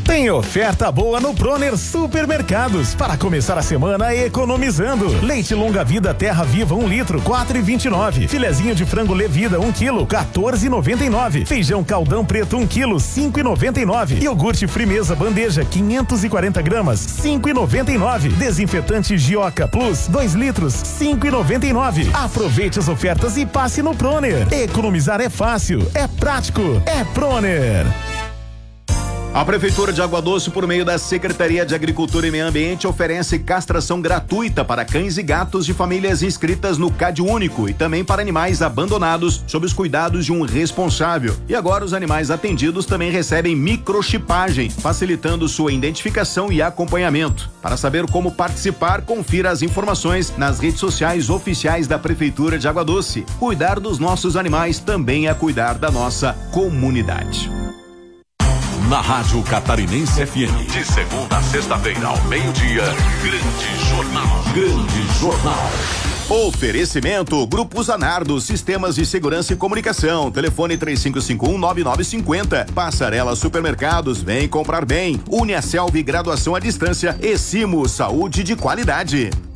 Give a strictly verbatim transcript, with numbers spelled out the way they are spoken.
Tem oferta boa no Proner Supermercados para começar a semana economizando. Leite longa vida Terra Viva um litro, quatro e vinte e nove. Filezinho de frango Levida um quilo, quatorze e noventa e nove. Feijão Caldão Preto um quilo, cinco e noventa e nove. Iogurte Frimeza Bandeja quinhentos e quarenta gramas, cinco e noventa e nove. Desinfetante Gioca Plus dois litros, cinco e noventa e nove. Aproveite as ofertas e passe no Proner. Economizar é fácil, é prático, é Proner. A Prefeitura de Água Doce, por meio da Secretaria de Agricultura e Meio Ambiente, oferece castração gratuita para cães e gatos de famílias inscritas no Cade Único e também para animais abandonados sob os cuidados de um responsável. E agora os animais atendidos também recebem microchipagem, facilitando sua identificação e acompanhamento. Para saber como participar, confira as informações nas redes sociais oficiais da Prefeitura de Água Doce. Cuidar dos nossos animais também é cuidar da nossa comunidade. Na Rádio Catarinense F M, de segunda a sexta-feira ao meio-dia, Grande Jornal. Grande Jornal. Oferecimento Grupo Zanardo, Sistemas de Segurança e Comunicação, telefone três cinco cinco um, nove nove cinco zero. Passarela Supermercados, vem comprar bem. Uniaselv, graduação à distância. E Simo, saúde de qualidade.